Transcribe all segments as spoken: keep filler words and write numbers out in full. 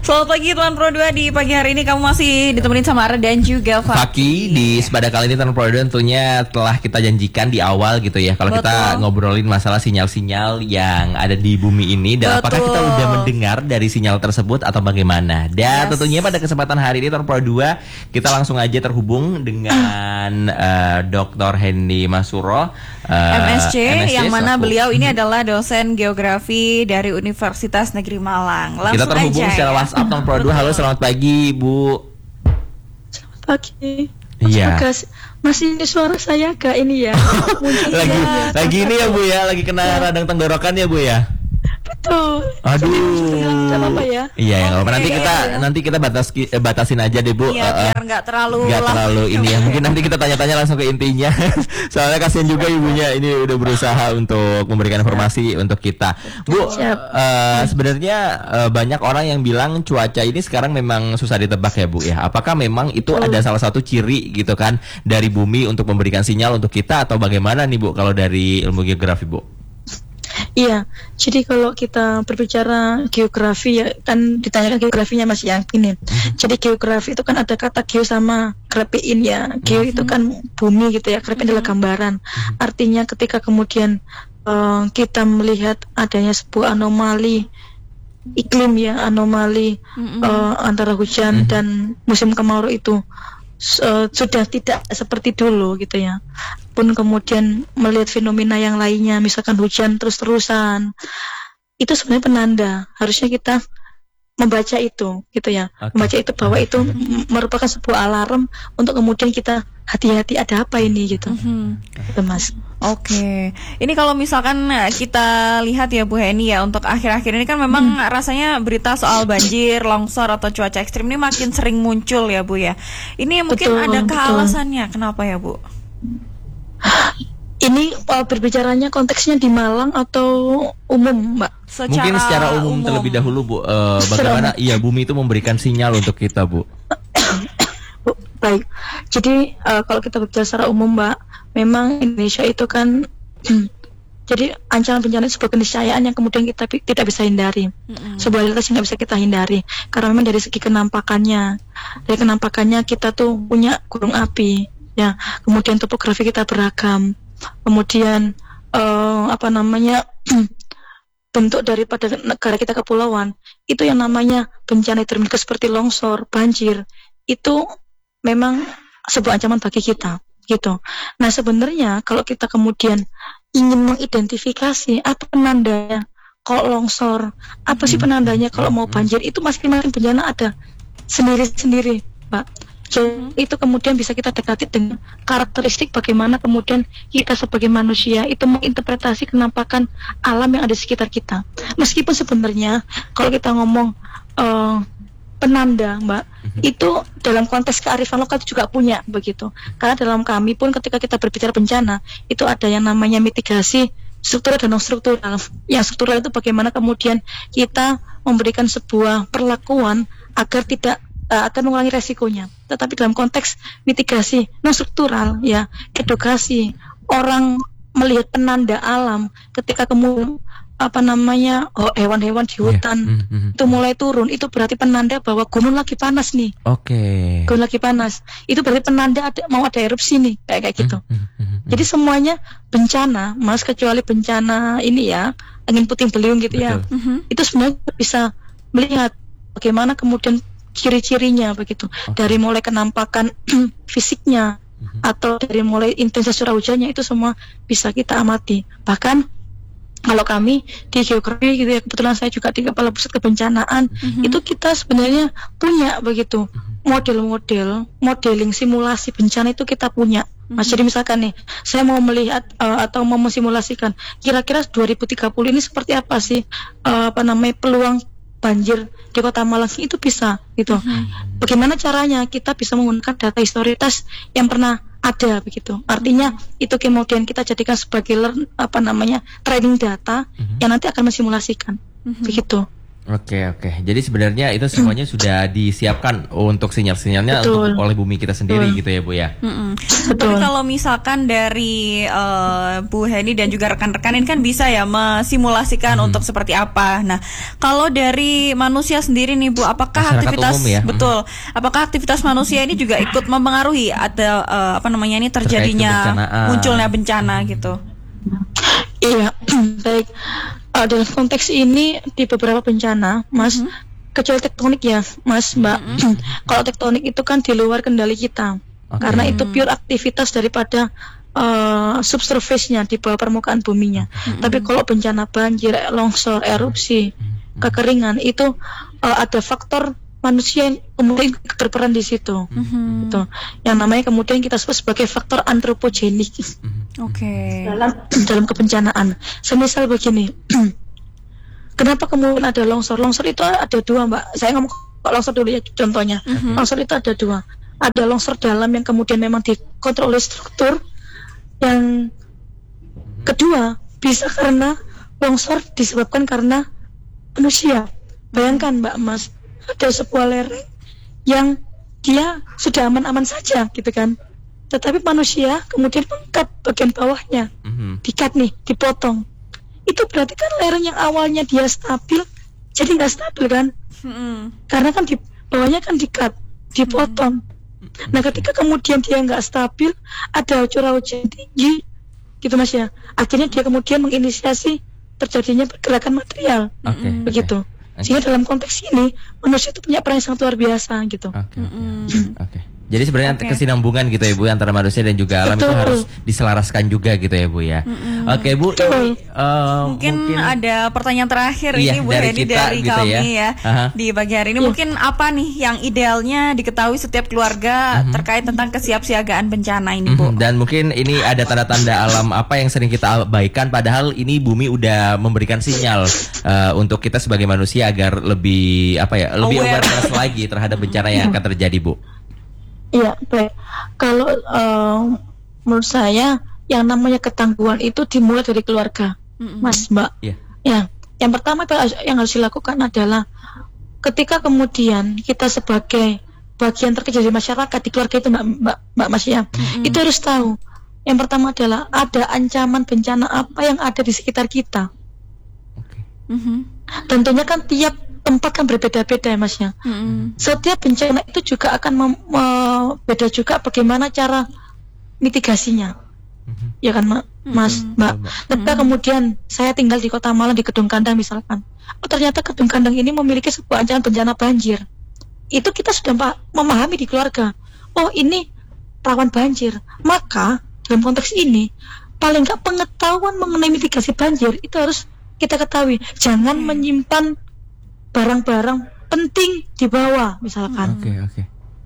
Selamat pagi Tuan Pro dua. Di pagi hari ini kamu masih ditemenin sama Ara dan juga Faki. Faki di pada kali ini Tuan Pro dua tentunya telah kita janjikan di awal gitu ya. Kalau kita ngobrolin masalah sinyal-sinyal yang ada di bumi ini, dan apakah kita udah mendengar dari sinyal tersebut atau bagaimana. Dan yes. tentunya pada kesempatan hari ini Tuan Pro dua kita langsung aja terhubung dengan uh, doktor Hendy Masuro, uh, M S C, M S C yang mana selaku. beliau ini adalah dosen geografi dari Universitas Negeri Malang. Langsung kita terhubung aja, secara ya. WhatsApp Tuan Pro dua. Halo, selamat pagi Bu. Selamat pagi. Iya. Mas, masih ini suara saya agak ini ya. lagi ya. lagi ini ya Bu ya, lagi kena ya. radang tenggorokan ya Bu ya. Betul. Aduh. Apa ya? Iya, yang okay, nanti kita ya. nanti kita batas eh, batasin aja deh Bu. Iya, uh, biar nggak terlalu nggak terlalu ini ya. Mungkin nanti kita tanya-tanya langsung ke intinya. Soalnya kasihan juga ibunya ini udah berusaha untuk memberikan informasi untuk kita. Bu, uh, sebenarnya uh, banyak orang yang bilang cuaca ini sekarang memang susah ditebak ya Bu ya. Apakah memang itu oh. ada salah satu ciri gitu kan dari bumi untuk memberikan sinyal untuk kita, atau bagaimana nih Bu kalau dari ilmu geografi Bu? Iya, jadi kalau kita berbicara geografi ya kan ditanyakan geografinya Mas yang ini. Mm-hmm. Jadi geografi itu kan ada kata geo sama grafein ya. Geo mm-hmm. itu kan bumi gitu ya, grafein mm-hmm. adalah gambaran. Mm-hmm. Artinya ketika kemudian uh, kita melihat adanya sebuah anomali iklim ya, anomali mm-hmm. uh, antara hujan mm-hmm. dan musim kemarau itu Uh, sudah tidak seperti dulu gitu ya. Pun kemudian melihat fenomena yang lainnya, misalkan hujan terus-terusan, itu sebenarnya penanda. Harusnya kita membaca itu gitu ya. Okay. Membaca itu bahwa itu m- merupakan sebuah alarm untuk kemudian kita hati-hati, ada apa ini gitu. Mm-hmm. Gitu Mas. Oke, okay. Ini kalau misalkan kita lihat ya Bu Hendy ya, untuk akhir-akhir ini kan memang hmm. rasanya berita soal banjir, longsor atau cuaca ekstrim ini makin sering muncul ya Bu ya. Ini mungkin betul, ada kealasannya, betul. Kenapa ya Bu? Ini uh, berbicaranya konteksnya di Malang atau umum Mbak? Secara mungkin secara umum, umum terlebih dahulu Bu, uh, bagaimana iya bumi itu memberikan sinyal untuk kita Bu? Bu, baik. Jadi uh, kalau kita berbicara secara umum Mbak, memang Indonesia itu kan jadi ancaman bencana itu sebuah keniscayaan yang kemudian kita pi- tidak bisa hindari. Mm-hmm. Sebuah realitas yang tidak bisa kita hindari. Karena memang dari segi kenampakannya, dari kenampakannya kita tuh punya gunung api, ya. Kemudian topografi kita beragam. Kemudian uh, apa namanya bentuk daripada negara kita kepulauan itu yang namanya bencana hidrometeorologi seperti longsor, banjir itu memang sebuah ancaman bagi kita. Gitu. Nah sebenarnya kalau kita kemudian ingin mengidentifikasi apa penandanya kalau longsor, apa sih penandanya kalau mau banjir, itu masing-masing bencana ada sendiri-sendiri, Pak. Jadi itu kemudian bisa kita dekati dengan karakteristik bagaimana kemudian kita sebagai manusia itu menginterpretasi kenampakan alam yang ada di sekitar kita. Meskipun sebenarnya kalau kita ngomong uh, penanda Mbak, mm-hmm. itu dalam konteks kearifan lokal juga punya begitu. Karena dalam kami pun ketika kita berbicara bencana itu ada yang namanya mitigasi struktural dan non struktural. Yang struktural itu bagaimana kemudian kita memberikan sebuah perlakuan agar tidak uh, akan mengurangi resikonya. Tetapi dalam konteks mitigasi non struktural ya, edukasi orang melihat penanda alam ketika kemudian apa namanya oh, hewan-hewan di hutan yeah. mm-hmm. itu mulai turun, itu berarti penanda bahwa gunung lagi panas nih. Oke. Okay. Gunung lagi panas. Itu berarti penanda ada, mau ada erupsi nih kayak kayak gitu. Mm-hmm. Jadi semuanya bencana, mas kecuali bencana ini ya angin puting beliung gitu. Betul. Ya. Mm-hmm. Itu sebenarnya bisa melihat bagaimana kemudian ciri-cirinya begitu. Okay. Dari mulai kenampakan fisiknya mm-hmm. atau dari mulai intensitas curah hujannya itu semua bisa kita amati. Bahkan kalau kami di geografi gitu ya, kebetulan saya juga di Kepala Pusat Kebencanaan, mm-hmm. itu kita sebenarnya punya begitu model-model, modeling simulasi bencana itu kita punya. Mm-hmm. Mas, jadi misalkan nih, saya mau melihat uh, atau mau mensimulasikan kira-kira dua ribu tiga puluh ini seperti apa sih uh, apa namanya peluang banjir di Kota Malang, itu bisa gitu. Mm-hmm. Bagaimana caranya? Kita bisa menggunakan data historitas yang pernah ada begitu. Artinya mm-hmm. itu kemudian kita jadikan sebagai learn, apa namanya training data mm-hmm. yang nanti akan mensimulasikan mm-hmm. begitu. Oke oke. Jadi sebenarnya itu semuanya sudah disiapkan untuk sinyal-sinyalnya untuk oleh bumi kita sendiri hmm. gitu ya Bu ya. Mm-mm. Tapi kalau misalkan dari uh, Bu Heni dan juga rekan-rekan ini kan bisa ya mesimulasikan hmm. untuk seperti apa. Nah, kalau dari manusia sendiri nih Bu, apakah masyarakat aktivitas umum ya? Betul. Hmm. Apakah aktivitas manusia ini juga ikut mempengaruhi ada uh, apa namanya ini terjadinya munculnya bencana gitu? Iya, baik. Uh, dalam konteks ini di beberapa bencana, Mas, mm-hmm. kecuali tektonik ya, Mas, Mbak. Mm-hmm. Kalau tektonik itu kan di luar kendali kita, okay. karena itu pure aktivitas daripada uh, subsurface-nya di bawah permukaan buminya. Mm-hmm. Tapi kalau bencana banjir, longsor, erupsi, mm-hmm. kekeringan itu uh, ada faktor manusia yang kemudian berperan di situ, mm-hmm. gitu. Yang namanya kemudian kita sebut sebagai faktor antropogenik. Mm-hmm. Oke. Okay. Dalam dalam kebencanaan. Semisal begini, kenapa kemudian ada longsor? Longsor itu ada dua, Mbak. Saya ngomong longsor dulu ya contohnya. Mm-hmm. Longsor itu ada dua. Ada longsor dalam yang kemudian memang dikontrol oleh struktur. Yang kedua bisa karena longsor disebabkan karena manusia. Bayangkan Mbak Mas, ada sebuah lereng yang dia sudah aman-aman saja gitu kan, tetapi manusia kemudian mengkat bagian bawahnya, mm-hmm. dikat nih, dipotong. Itu berarti kan lereng yang awalnya dia stabil jadi nggak stabil kan, mm-hmm. karena kan di bawahnya kan dikat, dipotong. Mm-hmm. Nah ketika kemudian dia nggak stabil, ada curah hujan tinggi gitu Mas ya, akhirnya dia kemudian menginisiasi terjadinya pergerakan material, okay, begitu. Okay. Sehingga dalam konteks ini manusia itu punya peran yang sangat luar biasa gitu. Oke. Okay, okay. okay. Jadi sebenarnya okay. kesinambungan gitu ya Bu antara manusia dan juga alam Betul. Itu harus diselaraskan juga gitu ya Bu ya. Mm-hmm. Oke okay, Bu. Ini, uh, mungkin, mungkin ada pertanyaan terakhir iya, ini Bu dari Heni dari gitu kami ya, ya uh-huh. di pagi hari ini. Yeah. Mungkin apa nih yang idealnya diketahui setiap keluarga uh-huh. terkait tentang kesiapsiagaan bencana ini Bu? Uh-huh. Dan mungkin ini ada tanda-tanda alam apa yang sering kita abaikan padahal ini bumi udah memberikan sinyal uh, untuk kita sebagai manusia agar lebih apa ya lebih awareness lagi terhadap bencana yang akan terjadi Bu. Iya, baik. Kalau uh, menurut saya yang namanya ketangguhan itu dimulai dari keluarga, mm-hmm. Mas, Mbak. Yeah. Ya, yang pertama yang harus dilakukan adalah ketika kemudian kita sebagai bagian terkecil dari masyarakat di keluarga itu, Mbak, Mbak, Mbak Mas ya, mm-hmm. itu harus tahu. Yang pertama adalah ada ancaman bencana apa yang ada di sekitar kita. Okay. Mm-hmm. Tentunya kan tiap tempat kan berbeda-beda ya Mas ya. Mm-hmm. Setiap bencana itu juga akan mem- me- beda juga bagaimana cara mitigasinya. Mm-hmm. Ya kan Mas, mm-hmm. Mbak. Ketika mm-hmm. kemudian saya tinggal di Kota Malang di Gedung Kandang misalkan. Oh ternyata Gedung Kandang ini memiliki sebuah ancaman bencana banjir. Itu kita sudah memahami di keluarga. Oh ini rawan banjir. Maka dalam konteks ini paling nggak pengetahuan mengenai mitigasi banjir itu harus kita ketahui. Jangan mm-hmm. menyimpan barang-barang penting di bawah misalkan, okay, okay.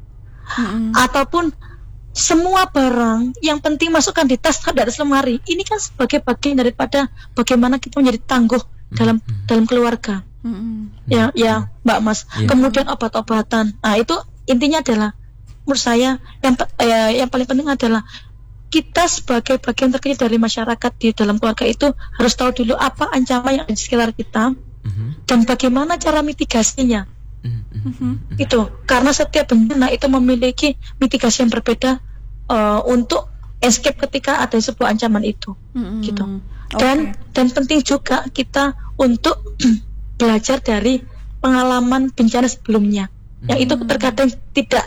Mm-hmm. ataupun semua barang yang penting masukkan di tas di atas lemari. Ini kan sebagai bagian daripada bagaimana kita menjadi tangguh mm-hmm. dalam dalam keluarga, mm-hmm. ya ya Mbak Mas. Yeah. Kemudian obat-obatan. Nah itu intinya adalah menurut saya yang eh, yang paling penting adalah kita sebagai bagian terkecil dari masyarakat di dalam keluarga itu harus tahu dulu apa ancaman yang ada di sekitar kita. Mm-hmm. Dan bagaimana cara mitigasinya, mm-hmm. itu karena setiap bencana itu memiliki mitigasi yang berbeda uh, untuk escape ketika ada sebuah ancaman itu, mm-hmm. gitu. Dan okay. dan penting juga kita untuk belajar dari pengalaman bencana sebelumnya, mm-hmm. yang itu terkadang tidak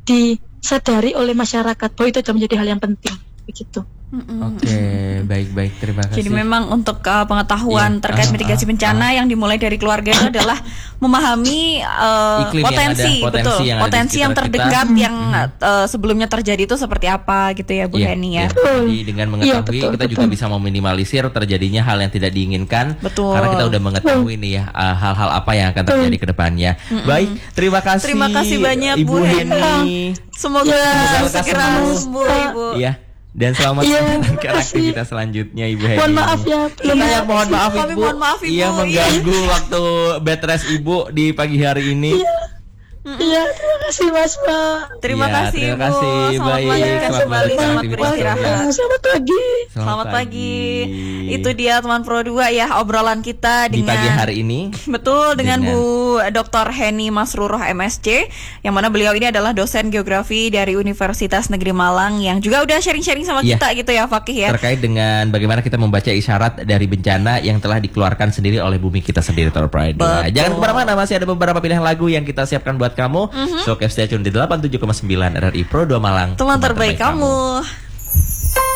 disadari oleh masyarakat bahwa itu sudah menjadi hal yang penting, begitu. Oke, okay, baik-baik, terima kasih. Jadi memang untuk uh, pengetahuan yeah. terkait uh, mitigasi uh, bencana uh, yang dimulai dari keluarga itu adalah memahami uh, potensi, yang ada, potensi betul, yang potensi yang terdekat kita. yang uh, sebelumnya terjadi itu seperti apa gitu ya Bu yeah, Heni ya. Yeah. Jadi dengan mengetahui yeah, betul, kita betul. juga bisa meminimalisir terjadinya hal yang tidak diinginkan. Betul. Karena kita udah mengetahui nih ya uh, hal-hal apa yang akan terjadi ke depannya. Mm-hmm. Baik, terima kasih. Terima kasih banyak Ibu Bu Heni. Heni. Semoga yeah, segera sembuh Ibu. Iya. Dan selamat yeah, ke aktivitas selanjutnya Ibu Heni. Mohon maaf ya, belum ya, mohon maaf Ibu. Kami mohon maaf Ibu. Iya mengganggu waktu bed rest Ibu di pagi hari ini. Iya. Iya, terima kasih Mas Mbak. Terima Ya, kasih terima Bu. kasih. Selamat Baik. melanjutkan Selamat kembali, melanjutkan selamat aktivitas beristirahat. kerja. Selamat pagi. Selamat pagi. Itu dia teman Pro dua ya obrolan kita Di dengan pagi hari ini. betul dengan, Dengan- Bu Doktor Heni Masruroh M S C, yang mana beliau ini adalah dosen geografi dari Universitas Negeri Malang yang juga udah sharing-sharing sama Iya. kita gitu ya Fakih ya. Terkait dengan bagaimana kita membaca isyarat dari bencana yang telah dikeluarkan sendiri oleh bumi kita sendiri, Tor Pride. Betul. Jangan kemana-mana, masih ada beberapa pilihan lagu yang kita siapkan buat kamu. Mhm. So, keep stay tune di delapan puluh tujuh koma sembilan R R I Pro dua Malang. Teman terbaik kamu.